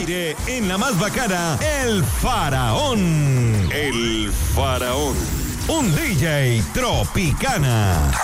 aire, en la más bacana, el Faraón. El Faraón. Un DJ Tropicana.